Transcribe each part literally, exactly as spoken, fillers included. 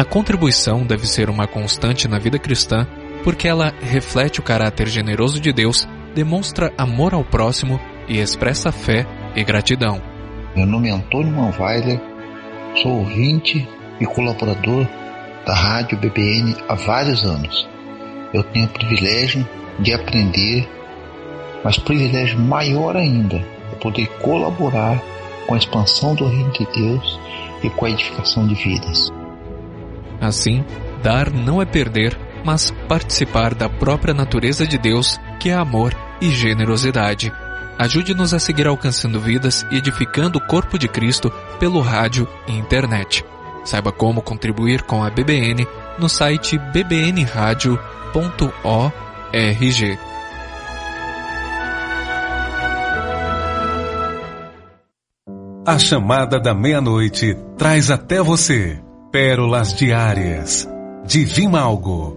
contribuição deve ser uma constante na vida cristã porque ela reflete o caráter generoso de Deus, demonstra amor ao próximo e expressa fé e gratidão. Meu nome é Antônio Manweiler, sou ouvinte e colaborador da Rádio B B N há vários anos. Eu tenho o privilégio de aprender, mas privilégio maior ainda é poder colaborar com a expansão do reino de Deus e com a edificação de vidas. Assim, dar não é perder, mas participar da própria natureza de Deus, que é amor e generosidade. Ajude-nos a seguir alcançando vidas e edificando o corpo de Cristo pelo rádio e internet. Saiba como contribuir com a B B N no site b b n radio ponto org. A chamada da meia-noite traz até você pérolas diárias de Vimalgo.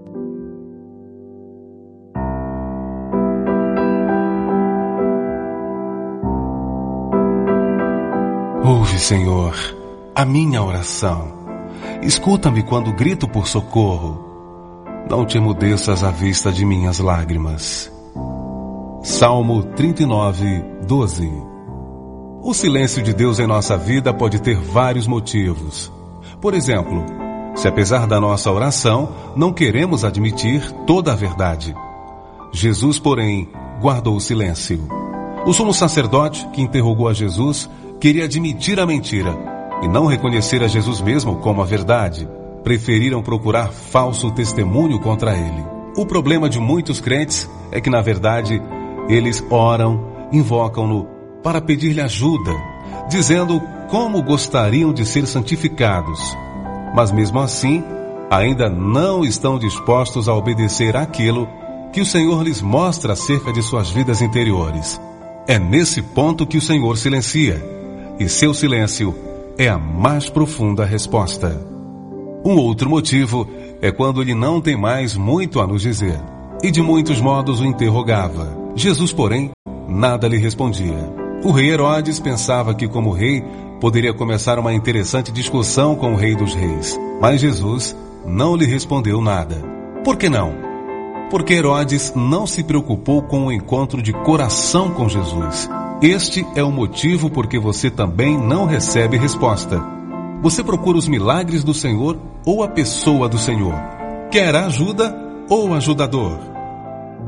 Ouve, Senhor, a minha oração. Escuta-me quando grito por socorro. Não te emudeças à vista de minhas lágrimas. Salmo trinta e nove, doze. O silêncio de Deus em nossa vida pode ter vários motivos. Por exemplo, se apesar da nossa oração, não queremos admitir toda a verdade. Jesus, porém, guardou o silêncio. O sumo sacerdote, que interrogou a Jesus, queria admitir a mentira e não reconhecer a Jesus mesmo como a verdade. Preferiram procurar falso testemunho contra ele. O problema de muitos crentes é que, na verdade, eles oram, invocam-no para pedir-lhe ajuda, dizendo como gostariam de ser santificados. Mas mesmo assim, ainda não estão dispostos a obedecer àquilo que o Senhor lhes mostra acerca de suas vidas interiores. É nesse ponto que o Senhor silencia, e seu silêncio é a mais profunda resposta. Um outro motivo é quando ele não tem mais muito a nos dizer, e de muitos modos o interrogava. Jesus, porém, nada lhe respondia. O rei Herodes pensava que, como rei, poderia começar uma interessante discussão com o rei dos reis. Mas Jesus não lhe respondeu nada. Por que não? Porque Herodes não se preocupou com o encontro de coração com Jesus. Este é o motivo por que você também não recebe resposta. Você procura os milagres do Senhor ou a pessoa do Senhor? Quer a ajuda ou o ajudador?